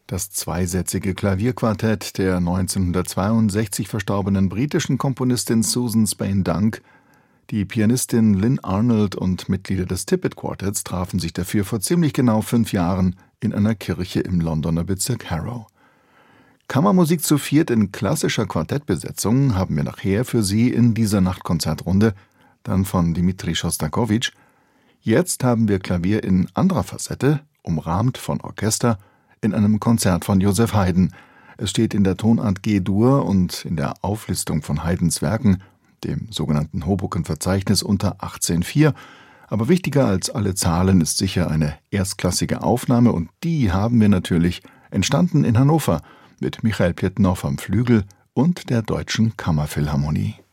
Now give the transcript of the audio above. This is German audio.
Das zweisätzige Klavierquartett der 1962 verstorbenen britischen Komponistin Susan Spain-Dunk, die Pianistin Lynn Arnold und Mitglieder des Tippett Quartetts trafen sich dafür vor ziemlich genau 5 Jahren in einer Kirche im Londoner Bezirk Harrow. Kammermusik zu viert in klassischer Quartettbesetzung haben wir nachher für Sie in dieser Nachtkonzertrunde, dann von Dmitri Schostakowitsch. Jetzt haben wir Klavier in anderer Facette, umrahmt von Orchester, in einem Konzert von Joseph Haydn. Es steht in der Tonart G-Dur und in der Auflistung von Haydns Werken, dem sogenannten Hoboken-Verzeichnis, unter 18.4. Aber wichtiger als alle Zahlen ist sicher eine erstklassige Aufnahme, und die haben wir natürlich, entstanden in Hannover mit Michael Pjetnow am Flügel und der Deutschen Kammerphilharmonie.